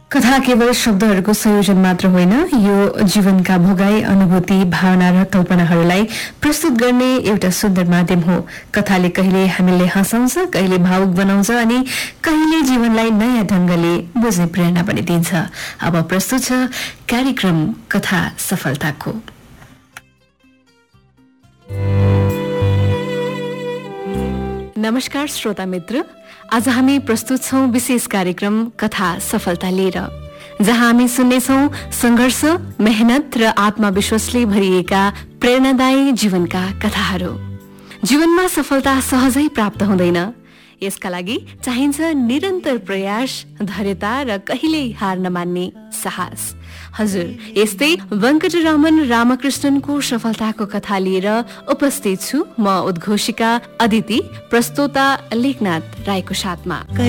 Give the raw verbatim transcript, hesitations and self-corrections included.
कथा केवल शब्दहरूको संयोजन मात्र होइन, यो जीवनका भोगाई, अनुभूति, भावना र कल्पनाहरूलाई प्रस्तुत गर्ने एउटा सुन्दर माध्यम हो। कथाले कहिले हामीले हँसाउँछ, कहिले भावुक बनाउँछ अनि कहिले जीवनलाई नयाँ ढंगले बुझ्ने प्रेरणा पनि दिन्छ। अब प्रस्तुत छ कार्यक्रम कथा सफलताको। नमस्कार श्रोता मित्र, आज हामी प्रस्तुत छौं विशेष कार्यक्रम कथा सफलता लिएर, जहाँ हामी सुन्नेछौं संघर्ष, मेहनत र आत्मविश्वासले भरिएका प्रेरणादायी जीवनका कथाहरू। जीवनमा सफलता सहजै प्राप्त हुँदैन, यसका लागि चाहिन्छ निरन्तर प्रयास, धैर्यता र कहिल्यै हार नमान्ने साहस। हजुर, यस्तै वेंकटरमण रामकृष्णनको सफलताको कथा लिएर उपस्थित छु म, उद्घोषिका अदिति, प्रस्तोता लेखनाथ राईको साथमा।